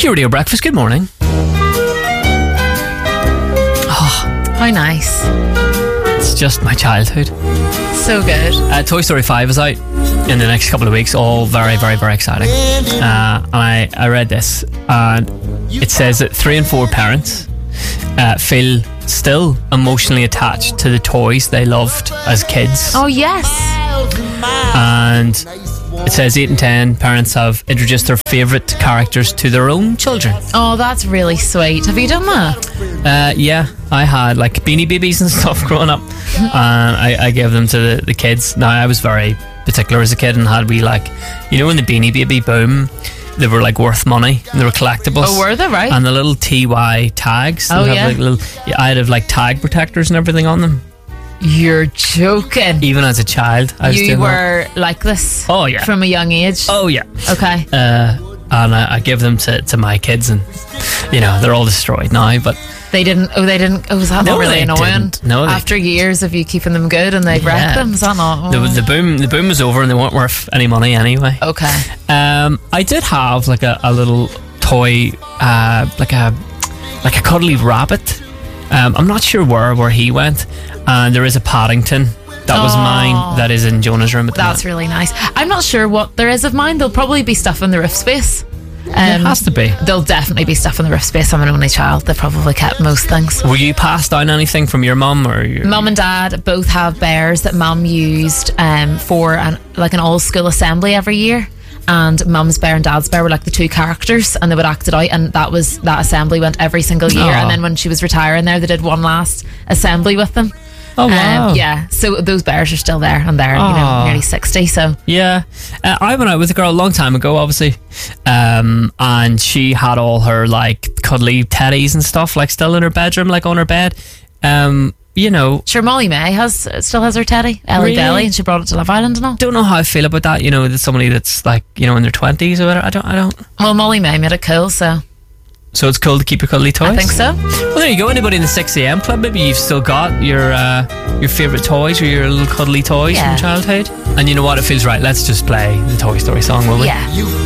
Cork Radio Breakfast, good morning. How nice. It's just my childhood. So good. Toy Story 5 is out in the next couple of weeks. All very, very, very exciting. And I read this, and it says that 3 and 4 parents feel still emotionally attached to the toys they loved as kids. Oh, yes. And it says 8 and 10 parents have introduced their favourite characters to their own children. Oh, that's really sweet. Have you done that? Yeah, I had like Beanie Babies and stuff growing up, and I gave them to the kids. Now, I was very particular as a kid and had like, you know, when the Beanie Baby boom, they were like worth money and they were collectibles. Oh, were they? Right. And the little TY tags. Oh, yeah. I'd have like tag protectors and everything on them. You're joking. Even as a child, I was You doing were like this? Oh, yeah. From a young age? Oh, yeah. Okay. And I give them to my kids, and you know, they're all destroyed now, but They didn't. Oh, was that No, not really they annoying? didn't. No, After years of you keeping them good and they wrecked them, is that not? Oh. the boom was over and they weren't worth any money anyway. Okay. I did have like a little toy, like a cuddly rabbit. I'm not sure where he went, and there is a Paddington. That was mine. That is in Jonah's room at the That's moment. really nice. I'm not sure what there is of mine. There'll probably be stuff in the roof space. There has to be. There'll definitely be stuff in the roof space. I'm an only child. They probably kept most things. Were you passed down anything from your mum or your... Mum and Dad both have bears that Mum used for an all school assembly every year. And Mum's bear and Dad's bear were like the two characters, and they would act it out, and that assembly went every single year. Aww. And then when she was retiring there, they did one last assembly with them. Oh, wow. Yeah, so those bears are still there, and they're nearly 60. So yeah, I went out with a girl a long time ago, obviously, and she had all her like cuddly teddies and stuff like still in her bedroom, like on her bed. You know, sure, Molly May still has her teddy, Ellie Really? Belly, and she brought it to Love Island and all. don't know how I feel about that. You know, that somebody that's like, you know, in their 20s or whatever. I don't. Well, Molly May made it cool, so So it's cool to keep your cuddly toys. I think so. Well, there you go. Anybody in the 6 a.m. club, maybe you've still got your favourite toys or your little cuddly toys Yeah. from childhood. And you know what? It feels right. Let's just play the Toy Story song, will we? Yeah.